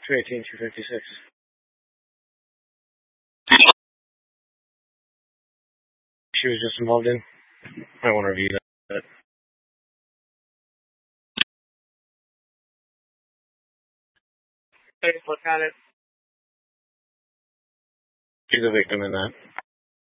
218, 256. She was just involved in. I want to review that. Take a look at it. She's a victim in that.